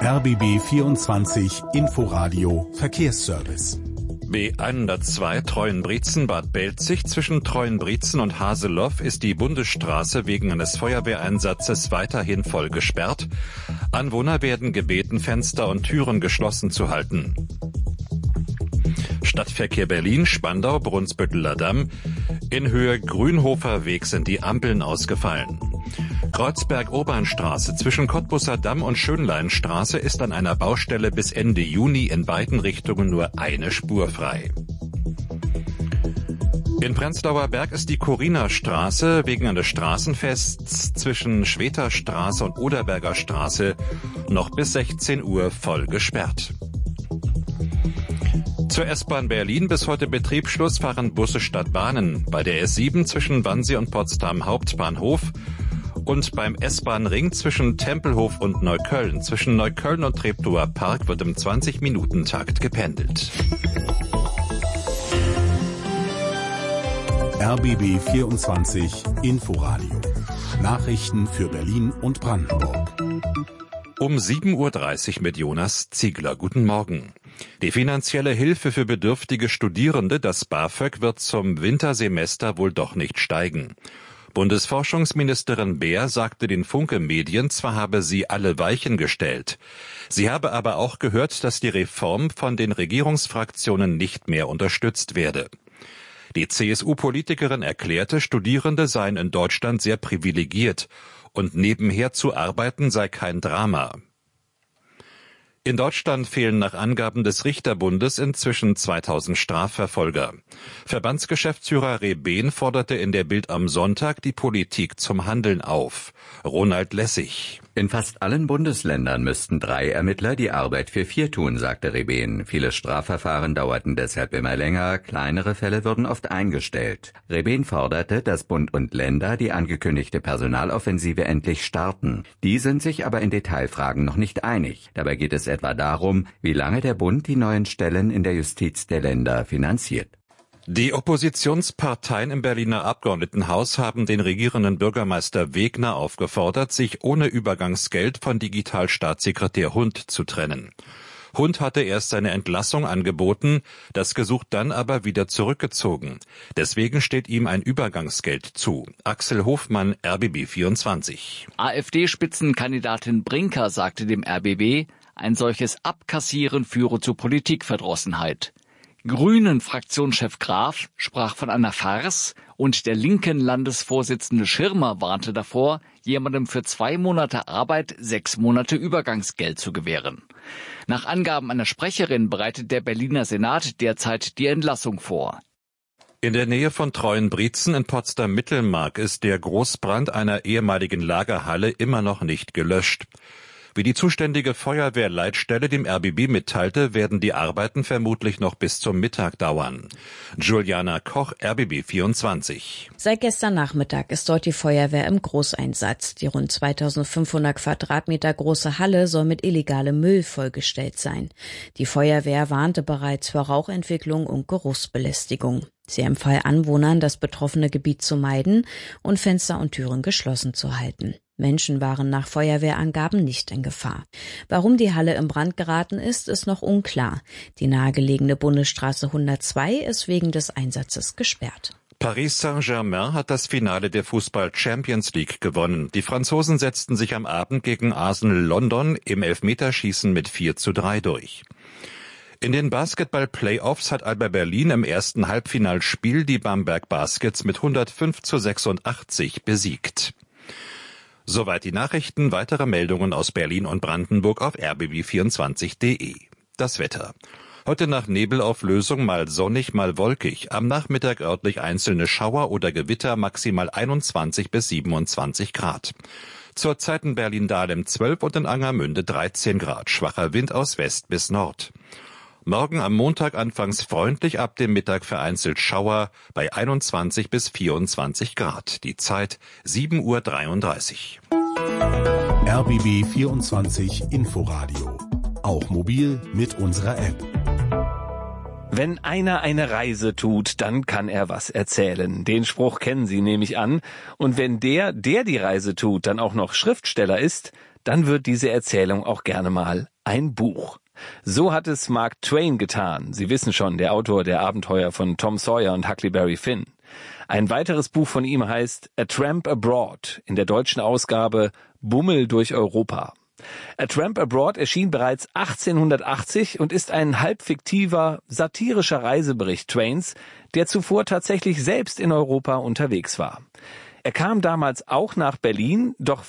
RBB 24 Inforadio Verkehrsservice. B102 Treuenbrietzen-Bad Belzig. Zwischen Treuenbrietzen und Haseloff ist die Bundesstraße wegen eines Feuerwehreinsatzes weiterhin voll gesperrt. Anwohner werden gebeten, Fenster und Türen geschlossen zu halten. Stadtverkehr Berlin, Spandau, Brunsbütteler Damm. In Höhe Grünhofer Weg sind die Ampeln ausgefallen. Kreuzberg-Obernstraße zwischen Cottbusser Damm und Schönleinstraße ist an einer Baustelle bis Ende Juni in beiden Richtungen nur eine Spur frei. In Prenzlauer Berg ist die Corina-Straße wegen eines Straßenfests zwischen Schweterstraße und Oderberger Straße noch bis 16 Uhr voll gesperrt. Zur S-Bahn Berlin bis heute Betriebsschluss fahren Busse statt Bahnen. Bei der S7 zwischen Wannsee und Potsdam Hauptbahnhof und beim S-Bahn-Ring zwischen Tempelhof und Neukölln. Zwischen Neukölln und Treptower Park wird im 20-Minuten-Takt gependelt. RBB 24 Inforadio. Nachrichten für Berlin und Brandenburg. Um 7.30 Uhr mit Jonas Ziegler. Guten Morgen. Die finanzielle Hilfe für bedürftige Studierende, das BAföG, wird zum Wintersemester wohl doch nicht steigen. Bundesforschungsministerin Beer sagte den Funke-Medien, zwar habe sie alle Weichen gestellt. Sie habe aber auch gehört, dass die Reform von den Regierungsfraktionen nicht mehr unterstützt werde. Die CSU-Politikerin erklärte, Studierende seien in Deutschland sehr privilegiert und nebenher zu arbeiten sei kein Drama. In Deutschland fehlen nach Angaben des Richterbundes inzwischen 2000 Strafverfolger. Verbandsgeschäftsführer Rebehn forderte in der Bild am Sonntag die Politik zum Handeln auf. Ronald Lessig. In fast allen Bundesländern müssten 3 Ermittler die Arbeit für 4 tun, sagte Rebehn. Viele Strafverfahren dauerten deshalb immer länger, kleinere Fälle würden oft eingestellt. Rebehn forderte, dass Bund und Länder die angekündigte Personaloffensive endlich starten. Die sind sich aber in Detailfragen noch nicht einig. Dabei geht es etwa darum, wie lange der Bund die neuen Stellen in der Justiz der Länder finanziert. Die Oppositionsparteien im Berliner Abgeordnetenhaus haben den regierenden Bürgermeister Wegner aufgefordert, sich ohne Übergangsgeld von Digitalstaatssekretär Hund zu trennen. Hund hatte erst seine Entlassung angeboten, das Gesuch dann aber wieder zurückgezogen. Deswegen steht ihm ein Übergangsgeld zu. Axel Hofmann, RBB 24. AfD-Spitzenkandidatin Brinker sagte dem RBB, ein solches Abkassieren führe zu Politikverdrossenheit. Grünen-Fraktionschef Graf sprach von einer Farce und der linken Landesvorsitzende Schirmer warnte davor, jemandem für 2 Monate Arbeit 6 Monate Übergangsgeld zu gewähren. Nach Angaben einer Sprecherin bereitet der Berliner Senat derzeit die Entlassung vor. In der Nähe von Treuenbrietzen in Potsdam-Mittelmark ist der Großbrand einer ehemaligen Lagerhalle immer noch nicht gelöscht. Wie die zuständige Feuerwehrleitstelle dem RBB mitteilte, werden die Arbeiten vermutlich noch bis zum Mittag dauern. Juliana Koch, RBB 24. Seit gestern Nachmittag ist dort die Feuerwehr im Großeinsatz. Die rund 2500 Quadratmeter große Halle soll mit illegalem Müll vollgestellt sein. Die Feuerwehr warnte bereits vor Rauchentwicklung und Geruchsbelästigung. Sie empfahl Anwohnern, das betroffene Gebiet zu meiden und Fenster und Türen geschlossen zu halten. Menschen waren nach Feuerwehrangaben nicht in Gefahr. Warum die Halle in Brand geraten ist, ist noch unklar. Die nahegelegene Bundesstraße 102 ist wegen des Einsatzes gesperrt. Paris Saint-Germain hat das Finale der Fußball-Champions League gewonnen. Die Franzosen setzten sich am Abend gegen Arsenal London im Elfmeterschießen mit 4:3 durch. In den Basketball-Playoffs hat Alba Berlin im ersten Halbfinalspiel die Bamberg Baskets mit 105:86 besiegt. Soweit die Nachrichten. Weitere Meldungen aus Berlin und Brandenburg auf rbb24.de. Das Wetter. Heute nach Nebelauflösung mal sonnig, mal wolkig. Am Nachmittag örtlich einzelne Schauer oder Gewitter, maximal 21 bis 27 Grad. Zurzeit in Berlin-Dahlem 12 und in Angermünde 13 Grad. Schwacher Wind aus West bis Nord. Morgen am Montag anfangs freundlich, ab dem Mittag vereinzelt Schauer bei 21 bis 24 Grad. Die Zeit 7:33 Uhr. RBB 24 Inforadio. Auch mobil mit unserer App. Wenn einer eine Reise tut, dann kann er was erzählen. Den Spruch kennen Sie, nehme ich an. Und wenn der die Reise tut, dann auch noch Schriftsteller ist, dann wird diese Erzählung auch gerne mal ein Buch. So hat es Mark Twain getan. Sie wissen schon, der Autor der Abenteuer von Tom Sawyer und Huckleberry Finn. Ein weiteres Buch von ihm heißt A Tramp Abroad, in der deutschen Ausgabe Bummel durch Europa. A Tramp Abroad erschien bereits 1880 und ist ein halb fiktiver, satirischer Reisebericht Twains, der zuvor tatsächlich selbst in Europa unterwegs war. Er kam damals auch nach Berlin, doch